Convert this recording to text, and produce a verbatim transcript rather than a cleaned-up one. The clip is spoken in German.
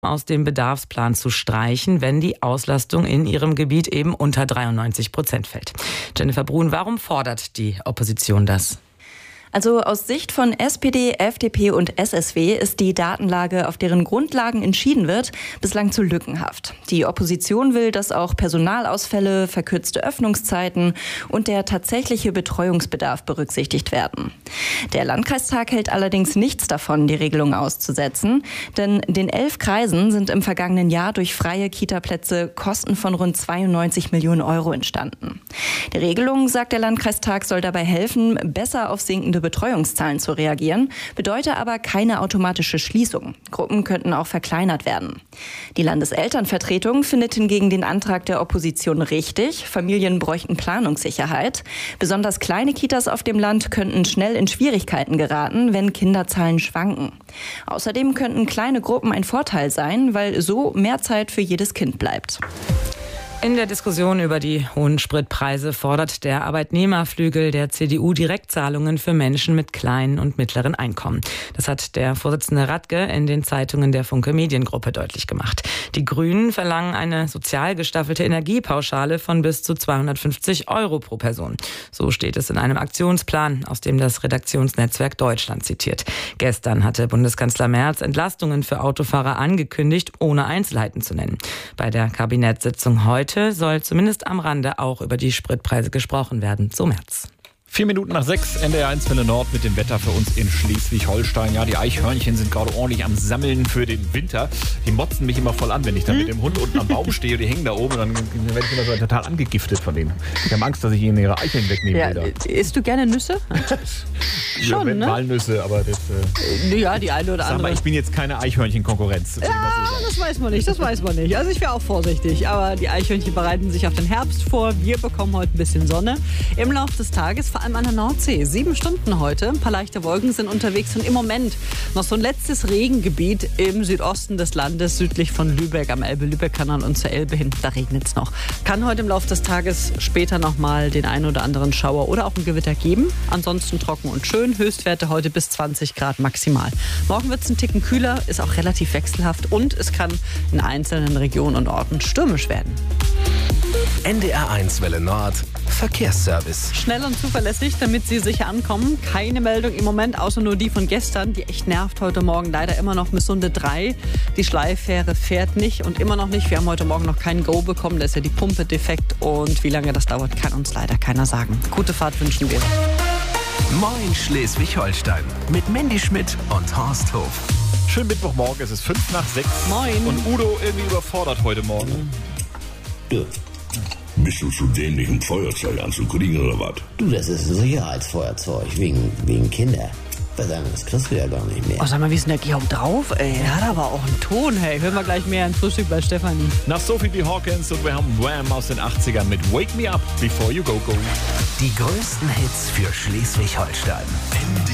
aus dem Bedarfsplan zu streichen, wenn die Auslastung in ihrem Gebiet eben unter dreiundneunzig Prozent fällt. Jennifer Brun, warum fordert die Opposition das? Also aus Sicht von S P D, F D P und S S W ist die Datenlage, auf deren Grundlagen entschieden wird, bislang zu lückenhaft. Die Opposition will, dass auch Personalausfälle, verkürzte Öffnungszeiten und der tatsächliche Betreuungsbedarf berücksichtigt werden. Der Landkreistag hält allerdings nichts davon, die Regelung auszusetzen, denn den elf Kreisen sind im vergangenen Jahr durch freie Kitaplätze Kosten von rund zweiundneunzig Millionen Euro entstanden. Die Regelung, sagt der Landkreistag, soll dabei helfen, besser auf sinkende Betreuungszahlen zu reagieren, bedeutet aber keine automatische Schließung. Gruppen könnten auch verkleinert werden. Die Landeselternvertretung findet hingegen den Antrag der Opposition richtig. Familien bräuchten Planungssicherheit. Besonders kleine Kitas auf dem Land könnten schnell in Schwierigkeiten geraten, wenn Kinderzahlen schwanken. Außerdem könnten kleine Gruppen ein Vorteil sein, weil so mehr Zeit für jedes Kind bleibt. In der Diskussion über die hohen Spritpreise fordert der Arbeitnehmerflügel der C D U Direktzahlungen für Menschen mit kleinen und mittleren Einkommen. Das hat der Vorsitzende Radke in den Zeitungen der Funke Mediengruppe deutlich gemacht. Die Grünen verlangen eine sozial gestaffelte Energiepauschale von bis zu zweihundertfünfzig Euro pro Person. So steht es in einem Aktionsplan, aus dem das Redaktionsnetzwerk Deutschland zitiert. Gestern hatte Bundeskanzler Merz Entlastungen für Autofahrer angekündigt, ohne Einzelheiten zu nennen. Bei der Kabinettssitzung heute soll zumindest am Rande auch über die Spritpreise gesprochen werden, so Merz. Vier Minuten nach sechs, N D R eins Welle Nord mit dem Wetter für uns in Schleswig-Holstein. Ja, die Eichhörnchen sind gerade ordentlich am Sammeln für den Winter. Die motzen mich immer voll an, wenn ich da mit dem Hund unten am Baum stehe. Die hängen da oben und dann werde ich immer so total angegiftet von denen. Ich habe Angst, dass ich ihnen ihre Eicheln wegnehmen ja, will. Da. Isst du gerne Nüsse? Schon, ja, ne? Walnüsse, aber das... Äh, ja, die eine oder sag andere. mal, ich bin jetzt keine Eichhörnchen-Konkurrenz. Ja, so das weiß man nicht, das weiß man nicht. Also ich wäre auch vorsichtig. Aber die Eichhörnchen bereiten sich auf den Herbst vor. Wir bekommen heute ein bisschen Sonne. Im Laufe des Tages, vor allem an der Nordsee. Sieben Stunden heute. Ein paar leichte Wolken sind unterwegs und im Moment noch so ein letztes Regengebiet im Südosten des Landes, südlich von Lübeck, am Elbe-Lübeck-Kanal und zur Elbe hin. Da regnet es noch. Kann heute im Laufe des Tages später noch mal den einen oder anderen Schauer oder auch ein Gewitter geben. Ansonsten trocken und schön. Höchstwerte heute bis zwanzig Grad maximal. Morgen wird es ein Ticken kühler, ist auch relativ wechselhaft und es kann in einzelnen Regionen und Orten stürmisch werden. N D R eins Welle Nord Verkehrsservice. Schnell und zuverlässig, damit Sie sicher ankommen. Keine Meldung im Moment, außer nur die von gestern, die echt nervt heute Morgen. Leider immer noch bis Sunde drei. Die Schleifähre fährt nicht und immer noch nicht. Wir haben heute Morgen noch kein Go bekommen. Da ist ja die Pumpe defekt und wie lange das dauert, kann uns leider keiner sagen. Gute Fahrt wünschen wir. Moin Schleswig-Holstein mit Mandy Schmidt und Horst Hof. Schönen Mittwochmorgen, es ist fünf nach sechs. Moin. Und Udo irgendwie überfordert heute Morgen. Ja. Bist du zu dämlich, ein Feuerzeug anzukriegen oder was? Du, das ist ein Sicherheitsfeuerzeug, wegen, wegen Kinder. Verdammt, das kriegst du ja gar nicht mehr. Oh, sag mal, wie ist denn der Georg drauf? Ey, der hat aber auch einen Ton, hey. Hören wir gleich mehr ein Frühstück bei Stefanie. Nach Sophie B. Hawkins und wir haben Wham aus den achtzigern mit Wake Me Up Before You Go Go. Die größten Hits für Schleswig-Holstein.